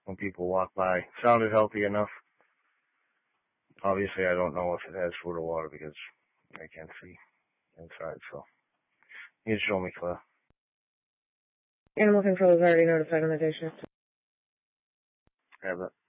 when people walk by. Sounded healthy enough. Obviously, I don't know if it has food or water because I can't see inside, so you can show me, Claire. Animal control is already notified on the day shift. Have it.